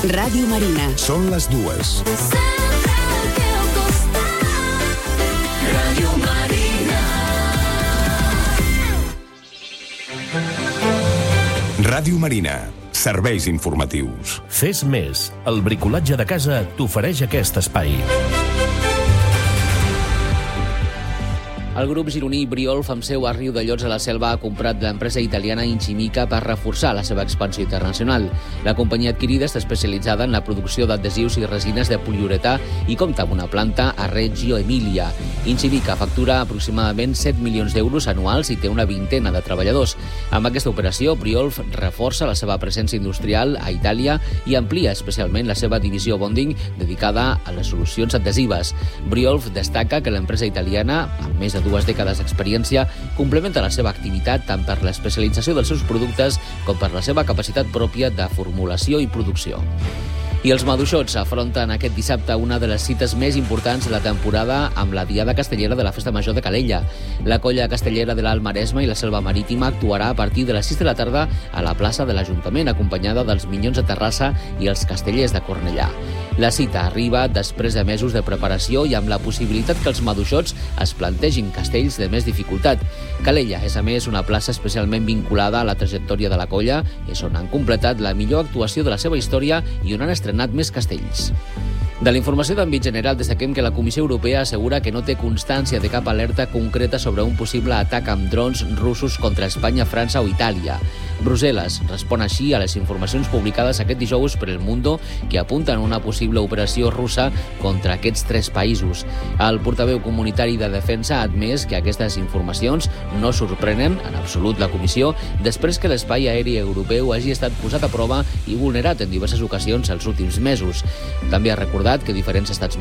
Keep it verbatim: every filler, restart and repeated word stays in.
Ràdio Marina. Són les dues. Ràdio Marina. Ràdio Marina. Serveis informatius. Fes més. El bricolatge de casa t'ofereix aquest espai. El grup gironí Briolf, amb seu a Riudellots a la Selva, ha comprat l'empresa italiana Incimica per reforçar la seva expansió internacional. La companyia adquirida està especialitzada en la producció d'adhesius i resines de poliuretà i compta amb una planta a Reggio Emilia. Incimica factura aproximadament set milions d'euros anuals i té una vintena de treballadors. Amb aquesta operació, Briolf reforça la seva presència industrial a Itàlia i amplia especialment la seva divisió bonding dedicada a les solucions adhesives. Briolf destaca que l'empresa italiana, amb més de dues dècades d'experiència, complementa la seva activitat tant per l'especialització dels seus productes com per la seva capacitat pròpia de formulació i producció. I els maduixots afronten aquest dissabte una de les cites més importants de la temporada amb la Diada Castellera de la Festa Major de Calella. La colla castellera de l'Alt Maresme i la Selva Marítima actuarà a partir de les sis de la tarda a la plaça de l'Ajuntament, acompanyada dels Minyons de Terrassa i els Castellers de Cornellà. La cita arriba després de mesos de preparació i amb la possibilitat que els maduixots es plantegin castells de més dificultat. Calella és, a més, una plaça especialment vinculada a la trajectòria de la colla, és on han completat la millor actuació de la seva història i on han estrenat més castells. De la informació d'àmbit general destaquem que la Comissió Europea assegura que no té constància de cap alerta concreta sobre un possible atac amb drons russos contra Espanya, França o Itàlia. Brussel·les respon així a les informacions publicades aquest dijous per El Mundo que apunten a una possible operació russa contra aquests tres països. El portaveu comunitari de Defensa ha admès que aquestes informacions no sorprenen en absolut la Comissió després que l'espai aeri europeu hagi estat posat a prova i vulnerat en diverses ocasions els últims mesos. També ha recordat que diferents estats